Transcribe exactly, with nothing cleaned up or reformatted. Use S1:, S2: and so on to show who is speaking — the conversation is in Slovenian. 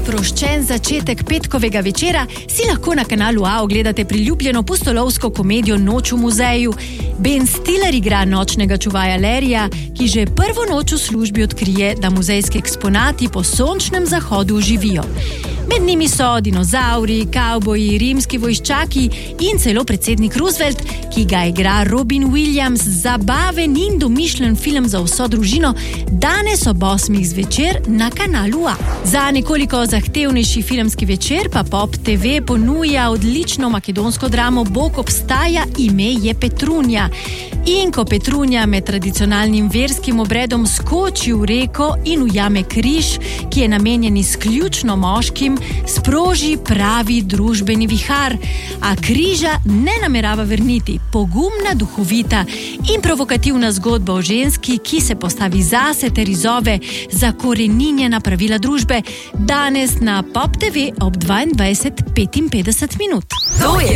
S1: Sproščen začetek petkovega večera si lahko na kanalu A ogledate priljubljeno pustolovsko komedijo Noč v muzeju. Ben Stiller igra nočnega čuvaja Larryja, ki že prvo noč v službi odkrije, da muzejski eksponati po sončnem zahodu živijo. Med njimi so dinozauri, kavboji, rimski vojščaki in celo predsednik Roosevelt, ki ga igra Robin Williams. Zabaven in domišljen film za vso družino, danes ob osmih zvečer na kanalu A. Za nekoliko zahtevnejši filmski večer pa Pop te ve ponuja odlično makedonsko dramo Bog obstaja, ime je Petrunja. In ko Petrunja med tradicionalnim verskim obredom skoči v reko in ujame križ, ki je namenjen izključno moškim, sproži pravi družbeni vihar, a križa ne namerava vrniti. Pogumna, duhovita in provokativna zgodba o ženski, ki se postavi zase ter izzove zakoreninjena pravila družbe, danes na Pop te ve ob dvaindvajset petinpetdeset minut.
S2: To je